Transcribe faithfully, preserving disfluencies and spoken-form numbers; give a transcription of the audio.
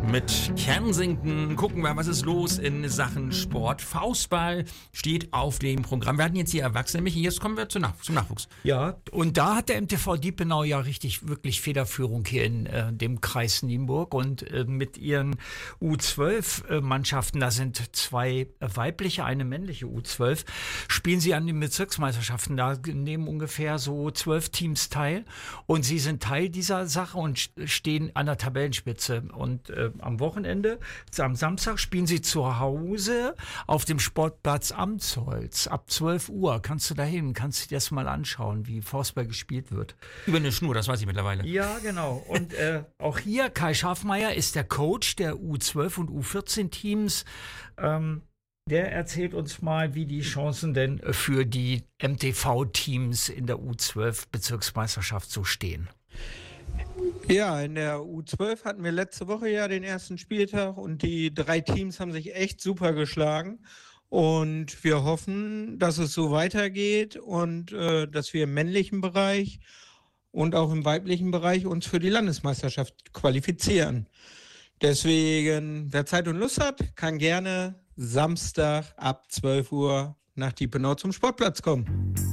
mit Kensington. Gucken wir, was ist los in Sachen Sport. Faustball steht auf dem Programm. Wir hatten jetzt die Erwachsenen, Michi, jetzt kommen wir zum, Nach- zum Nachwuchs. Ja, und da hat der M T V Diepenau ja richtig, wirklich Federführung hier in äh, dem Kreis Nienburg. Und äh, mit ihren U zwölf Mannschaften, da sind zwei weibliche, eine männliche U zwölf, spielen sie an den Bezirksmeisterschaften. Da nehmen ungefähr so zwölf Teams teil. Und sie sind Teil dieser Sache und stehen an der Tabellenspitze. Und äh, am Wochenende, am Samstag, spielen sie zu Hause auf dem Sportplatz Amtsholz. Ab zwölf Uhr kannst du da hin, kannst du dir das mal anschauen, wie Faustball gespielt wird. Über eine Schnur, das weiß ich mittlerweile. Ja, genau. Und äh, auch hier, Kai Schafmeier ist der Coach der U zwölf und U vierzehn Teams. Ähm, der erzählt uns mal, wie die Chancen denn für die M T V-Teams in der U zwölf Bezirksmeisterschaft so stehen. Ja, in der U zwölf hatten wir letzte Woche ja den ersten Spieltag und die drei Teams haben sich echt super geschlagen. Und wir hoffen, dass es so weitergeht und äh, dass wir im männlichen Bereich und auch im weiblichen Bereich uns für die Landesmeisterschaft qualifizieren. Deswegen, wer Zeit und Lust hat, kann gerne Samstag ab zwölf Uhr nach Diepenau zum Sportplatz kommen.